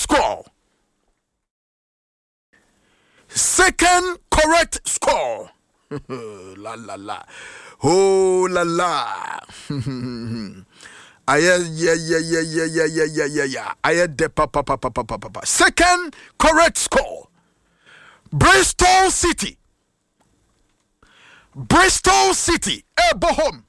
score. Second correct score. La la la. Oh la la. Second correct score. Bristol City. Bristol City. Bohom.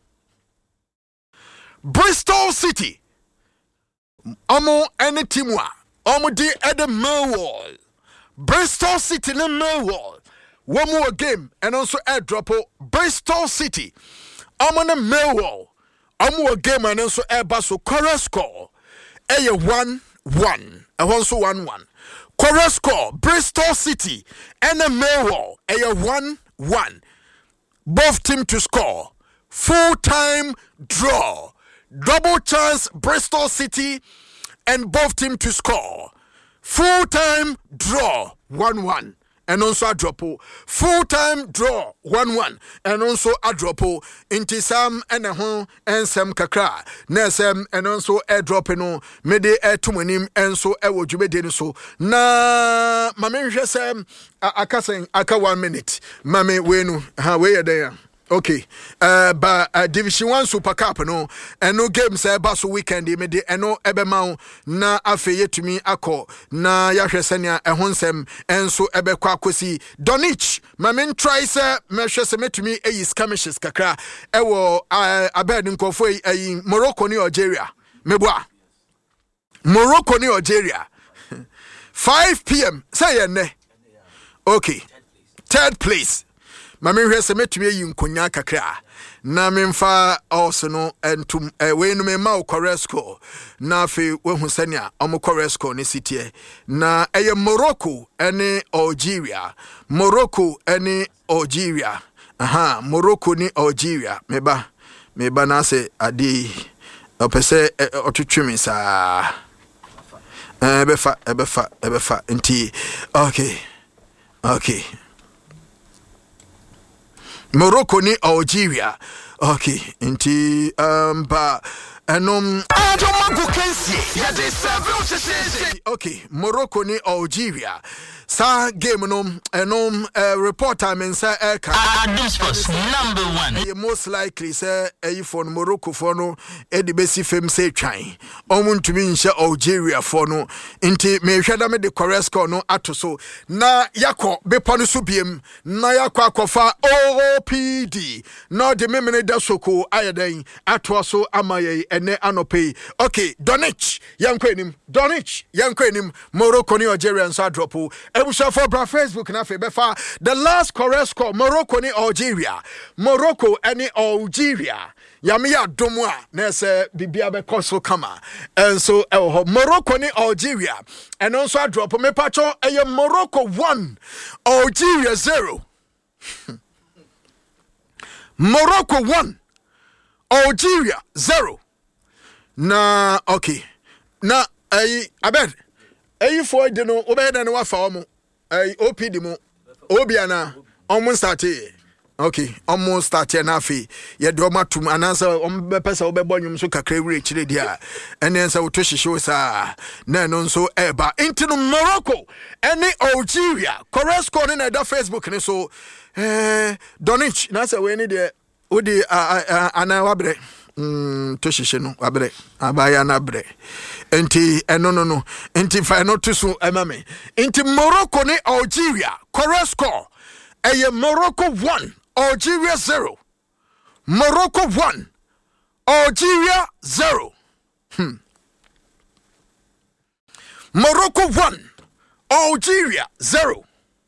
Bristol City. Omo any teamwa. Omo di Ede Millwall. Bristol City na Millwall. One more game and also airdrop Bristol City. Omo na Millwall. Omo game and also airbus so correct score. 1-1. And also 1-1. Correct score Bristol City and a Millwall. 1-1. Both team to score. Full time draw. Double chance Bristol City and both team to score. Full time draw 1-1 and also a drop. Full time draw 1-1 and also a drop. Into some and a home and some kakra. Nesem and also a drop no mede a tumanim and so a wojubedin so na mame hwesem akasen aka 1 minute. Mame wenu ha we there. Okay, Division 1 Super Cup no, and no games basso weekend mede eno ebema na afeye tumi akọ na yahwe senia ehonsem enso ebekwa akosi Donich mamen try say mehwe se metumi eyi skirmishes kakra ewo abed nkofo eyi Morocco ni Algeria meboa Morocco ni Algeria 5 p.m. say enne okay third place Mami hwese metumi yi nkonya kakra na memfa also no entum we no mema correct score na fe we hu sania omo correct score ne sitie na eye Morocco ene Algeria aha Morocco ni Algeria meba na se ade opese otutwemi sa ebefa nti okay Morocco ni Algeria. Okay, inti ba okay, Morocco ni Algeria. Sa game no reporter men say this was number 1. Most likely say for Morocco for no e de besi fem say twan. Omuntumi nche Algeria for no inti me hweda me de correct score no ato so na yakọ bepo no so biem na yakọ akofa OPD no de memene da soko ayeden ato so amaye ene anope. Okay, Donich yankwenim Morocco ni Algeria nso drop. Ebusha for bra Facebook na fe befa the last correct score Morocco ni Algeria. Morocco any Algeria. Yamiya domwa na se bibia be koso kama. And so Morocco ni Algeria. And also drop me pacho Morocco 1 Algeria 0. Morocco 1 Algeria 0. Na okay. Na abed for de no obeda no wafa omo OPD mo obiana almost started. Okay, almost started na afi ye do matum anansa ombepesa obebo nwum so kakra wure chire dia ene nsa woto hihye sa na no nso eba into Morocco any Algeria correct score na da Facebook ne so Donich na say we ni de odi ana wabre to hihye no wabre abaya na bre enti no enti fa no to so emame enti Morocco ni Algeria correct score Morocco 1 Algeria 0. Morocco 1 Algeria 0. Morocco 1 Algeria 0.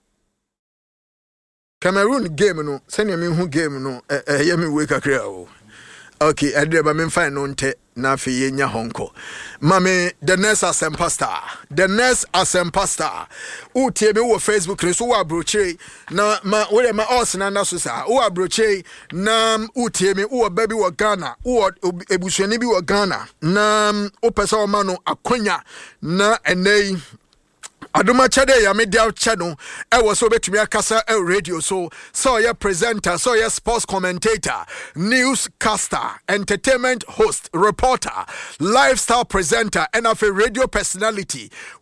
Cameroon game no send me who game no hear me wake akra o. Okay, adreba me fine no nte na fe yenya honko. Mame the next Asempa Star. Utie me wo Facebook ni so wa broche na ma we ma os na so sa. Wo broche na utie me wo baby wo Ghana, wo ebusuani bi wo Ghana. Na o pesa o ma no akonya na enei Aduma chade ya media channel was so betumi akasa radio so your presenter, so your sports commentator, newscaster, entertainment host, reporter, lifestyle presenter, and of a radio personality.